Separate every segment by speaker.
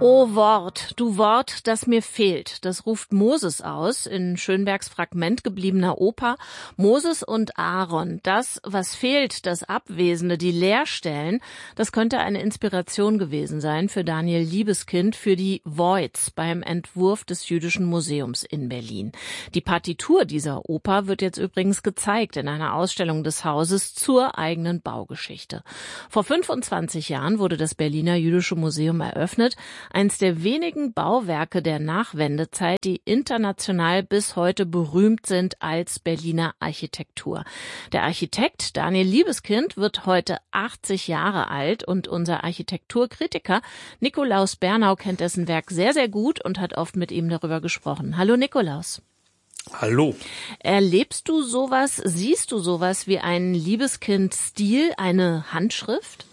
Speaker 1: O Wort, du Wort, das mir fehlt, das ruft Moses aus in Schönbergs Fragment gebliebener Oper. Moses und Aaron, das, was fehlt, das Abwesende, die Leerstellen, das könnte eine Inspiration gewesen sein für Daniel Liebeskind für die Voids beim Entwurf des Jüdischen Museums in Berlin. Die Partitur dieser Oper wird jetzt übrigens gezeigt in einer Ausstellung des Hauses zur eigenen Baugeschichte. Vor 25 Jahren wurde das Berliner Jüdische Museum eröffnet, eins der wenigen Bauwerke der Nachwendezeit, die international bis heute berühmt sind als Berliner Architektur. Der Architekt Daniel Liebeskind wird heute 80 Jahre alt und unser Architekturkritiker Nikolaus Bernau kennt dessen Werk sehr, sehr gut und hat oft mit ihm darüber gesprochen. Hallo Nikolaus.
Speaker 2: Hallo.
Speaker 1: Erlebst du sowas, siehst du sowas wie einen Liebeskind-Stil, eine Handschrift?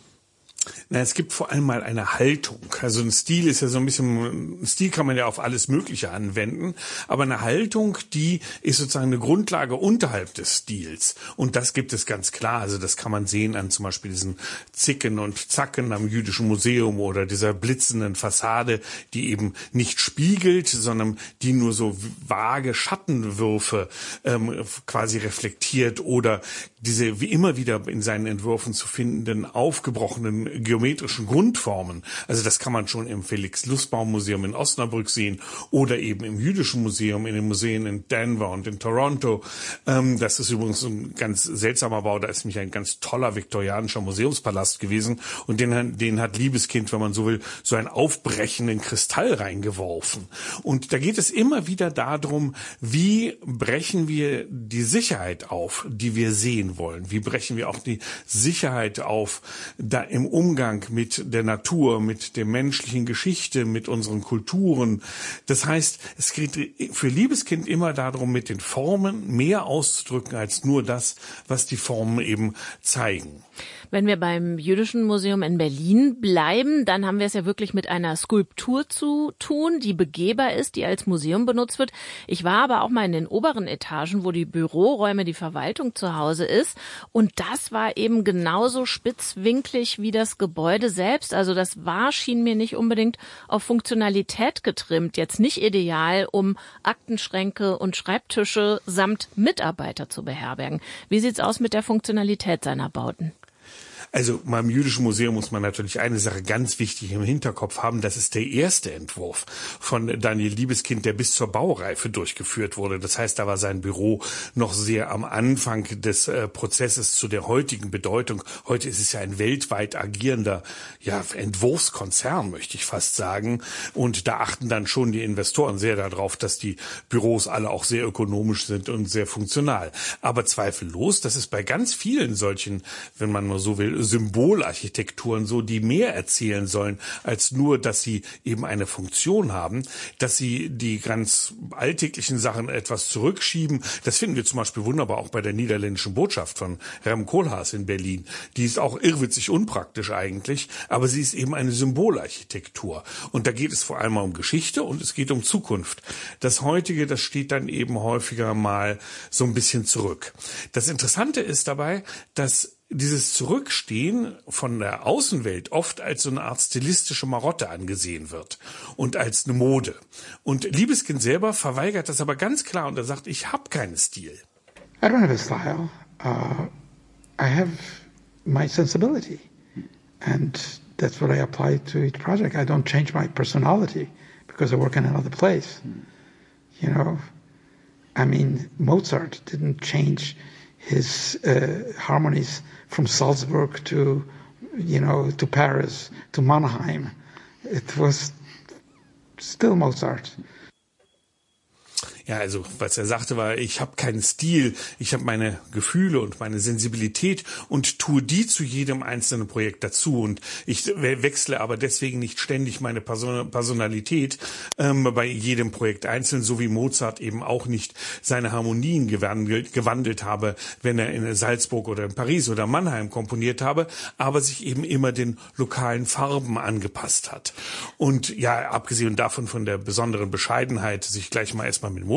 Speaker 2: Na, es gibt vor allem mal eine Haltung. Also ein Stil ist ja so ein bisschen, Stil kann man ja auf alles Mögliche anwenden, aber eine Haltung, die ist sozusagen eine Grundlage unterhalb des Stils. Und das gibt es ganz klar. Also das kann man sehen an zum Beispiel diesen Zicken und Zacken am Jüdischen Museum oder dieser blitzenden Fassade, die eben nicht spiegelt, sondern die nur so vage Schattenwürfe quasi reflektiert oder diese wie immer wieder in seinen Entwürfen zu findenden aufgebrochenen geometrischen Grundformen. Also das kann man schon im Felix-Lustbaum-Museum in Osnabrück sehen oder eben im Jüdischen Museum, in den Museen in Denver und in Toronto. Das ist übrigens ein ganz seltsamer Bau. Da ist nämlich ein ganz toller viktorianischer Museumspalast gewesen und den hat Liebeskind, wenn man so will, so einen aufbrechenden Kristall reingeworfen. Und da geht es immer wieder darum, wie brechen wir die Sicherheit auf, die wir sehen wollen? Wie brechen wir auch die Sicherheit auf, da im Umgang mit der Natur, mit der menschlichen Geschichte, mit unseren Kulturen? Das heißt, es geht für Liebeskind immer darum, mit den Formen mehr auszudrücken als nur das, was die Formen eben zeigen.
Speaker 1: Wenn wir beim Jüdischen Museum in Berlin bleiben, dann haben wir es ja wirklich mit einer Skulptur zu tun, die begehbar ist, die als Museum benutzt wird. Ich war aber auch mal in den oberen Etagen, wo die Büroräume, die Verwaltung zu Hause ist. Und das war eben genauso spitzwinklig wie das Gebäude selbst. Also das schien mir nicht unbedingt auf Funktionalität getrimmt. Jetzt nicht ideal, um Aktenschränke und Schreibtische samt Mitarbeiter zu beherbergen. Wie sieht's aus mit der Funktionalität seiner Bauten?
Speaker 2: Also beim Jüdischen Museum muss man natürlich eine Sache ganz wichtig im Hinterkopf haben. Das ist der erste Entwurf von Daniel Liebeskind, der bis zur Baureife durchgeführt wurde. Das heißt, da war sein Büro noch sehr am Anfang des Prozesses zu der heutigen Bedeutung. Heute ist es ja ein weltweit agierender Entwurfskonzern, möchte ich fast sagen. Und da achten dann schon die Investoren sehr darauf, dass die Büros alle auch sehr ökonomisch sind und sehr funktional. Aber zweifellos, das ist bei ganz vielen solchen, wenn man nur so will, Symbolarchitekturen so, die mehr erzählen sollen, als nur, dass sie eben eine Funktion haben, dass sie die ganz alltäglichen Sachen etwas zurückschieben. Das finden wir zum Beispiel wunderbar auch bei der niederländischen Botschaft von Rem Koolhaas in Berlin. Die ist auch irrwitzig unpraktisch eigentlich, aber sie ist eben eine Symbolarchitektur. Und da geht es vor allem um Geschichte und es geht um Zukunft. Das Heutige, das steht dann eben häufiger mal so ein bisschen zurück. Das Interessante ist dabei, dass dieses Zurückstehen von der Außenwelt oft als so eine Art stilistische Marotte angesehen wird und als eine Mode. Und Liebeskind selber verweigert das aber ganz klar und er sagt, ich habe keinen Stil.
Speaker 3: I don't have a style. I have my sensibility. And that's what I apply to each project. I don't change my personality because I work in another place. You know, I mean, Mozart didn't change his harmonies from Salzburg to Paris, to Mannheim. It was still Mozart.
Speaker 2: Ja, also was er sagte war, ich habe keinen Stil, ich habe meine Gefühle und meine Sensibilität und tue die zu jedem einzelnen Projekt dazu. Und ich wechsle aber deswegen nicht ständig meine Personalität bei jedem Projekt einzeln, so wie Mozart eben auch nicht seine Harmonien gewandelt habe, wenn er in Salzburg oder in Paris oder Mannheim komponiert habe, aber sich eben immer den lokalen Farben angepasst hat. Und ja, abgesehen davon von der besonderen Bescheidenheit, sich gleich mal erstmal mit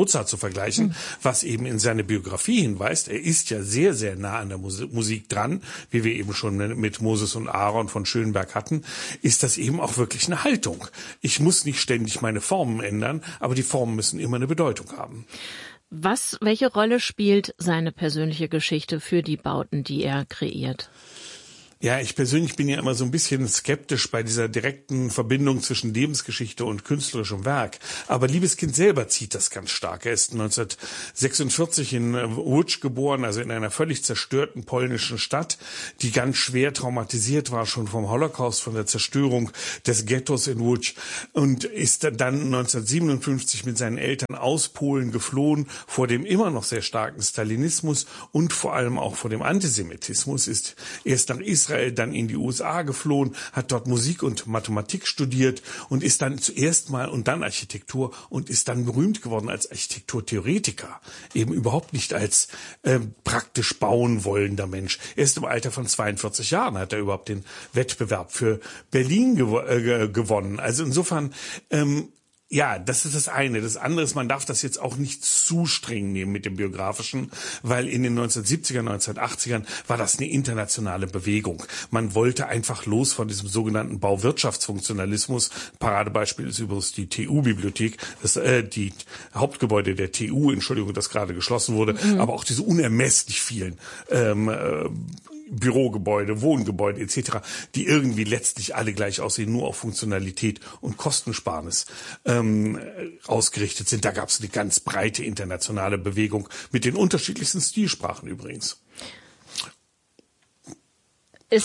Speaker 2: Mozart zu vergleichen, was eben in seine Biografie hinweist. Er ist ja sehr, sehr nah an der Musik dran, wie wir eben schon mit Moses und Aaron von Schönberg hatten, ist das eben auch wirklich eine Haltung. Ich muss nicht ständig meine Formen ändern, aber die Formen müssen immer eine Bedeutung haben.
Speaker 1: Welche Rolle spielt seine persönliche Geschichte für die Bauten, die er kreiert?
Speaker 2: Ja, ich persönlich bin ja immer so ein bisschen skeptisch bei dieser direkten Verbindung zwischen Lebensgeschichte und künstlerischem Werk. Aber Liebeskind selber zieht das ganz stark. Er ist 1946 in Łódź geboren, also in einer völlig zerstörten polnischen Stadt, die ganz schwer traumatisiert war, schon vom Holocaust, von der Zerstörung des Ghettos in Łódź, und ist dann 1957 mit seinen Eltern aus Polen geflohen vor dem immer noch sehr starken Stalinismus und vor allem auch vor dem Antisemitismus, ist erst nach Israel, dann in die USA geflohen, hat dort Musik und Mathematik studiert und ist dann zuerst mal und dann Architektur und ist dann berühmt geworden als Architekturtheoretiker, eben überhaupt nicht als praktisch bauen wollender Mensch. Erst im Alter von 42 Jahren hat er überhaupt den Wettbewerb für Berlin gewonnen. Also insofern ja, das ist das eine. Das andere ist, man darf das jetzt auch nicht zu streng nehmen mit dem Biografischen, weil in den 1970er, 1980ern war das eine internationale Bewegung. Man wollte einfach los von diesem sogenannten Bauwirtschaftsfunktionalismus. Paradebeispiel ist übrigens die TU-Bibliothek, die Hauptgebäude der TU, Entschuldigung, das gerade geschlossen wurde, aber auch diese unermesslich vielen Bürogebäude, Wohngebäude etc., die irgendwie letztlich alle gleich aussehen, nur auf Funktionalität und Kostensparnis ausgerichtet sind. Da gab es eine ganz breite internationale Bewegung mit den unterschiedlichsten Stilsprachen übrigens.
Speaker 1: Ist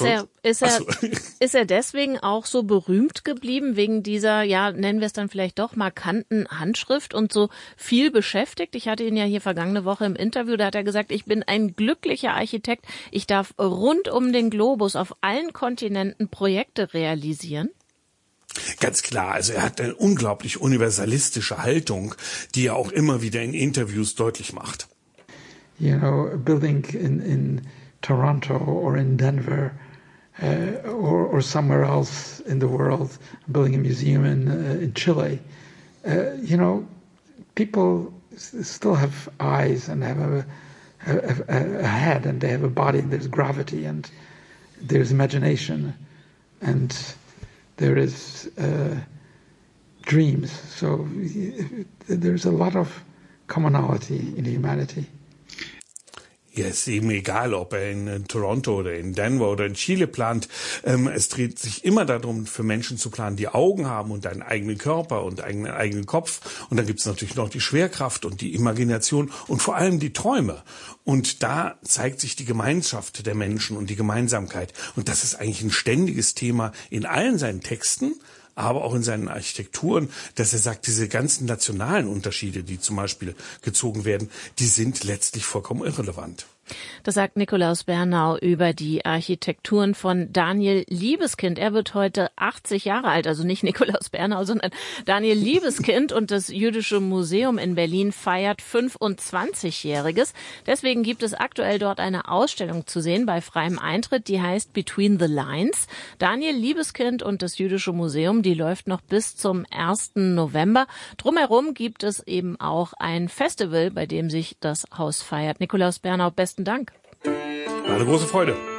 Speaker 1: er deswegen auch so berühmt geblieben, wegen dieser, ja, nennen wir es dann vielleicht doch, markanten Handschrift und so viel beschäftigt? Ich hatte ihn ja hier vergangene Woche im Interview, da hat er gesagt, ich bin ein glücklicher Architekt, ich darf rund um den Globus auf allen Kontinenten Projekte realisieren.
Speaker 2: Ganz klar, also er hat eine unglaublich universalistische Haltung, die er auch immer wieder in Interviews deutlich macht.
Speaker 3: You know, a building in Toronto or in Denver or somewhere else in the world, building a museum in Chile, you know, people still have eyes and have a head and they have a body and there's gravity and there's imagination and there is dreams. So there's a lot of commonality in humanity.
Speaker 2: Ja, ist eben egal, ob er in Toronto oder in Denver oder in Chile plant. Es dreht sich immer darum, für Menschen zu planen, die Augen haben und einen eigenen Körper und einen eigenen Kopf. Und dann gibt es natürlich noch die Schwerkraft und die Imagination und vor allem die Träume. Und da zeigt sich die Gemeinschaft der Menschen und die Gemeinsamkeit. Und das ist eigentlich ein ständiges Thema in allen seinen Texten, aber auch in seinen Architekturen, dass er sagt, diese ganzen nationalen Unterschiede, die zum Beispiel gezogen werden, die sind letztlich vollkommen irrelevant.
Speaker 1: Das sagt Nikolaus Bernau über die Architekturen von Daniel Liebeskind. Er wird heute 80 Jahre alt, also nicht Nikolaus Bernau, sondern Daniel Liebeskind. Und das Jüdische Museum in Berlin feiert 25-Jähriges. Deswegen gibt es aktuell dort eine Ausstellung zu sehen bei freiem Eintritt, die heißt Between the Lines. Daniel Liebeskind und das Jüdische Museum, die läuft noch bis zum 1. November. Drumherum gibt es eben auch ein Festival, bei dem sich das Haus feiert. Nikolaus Bernau, besten Dank.
Speaker 2: War eine große Freude.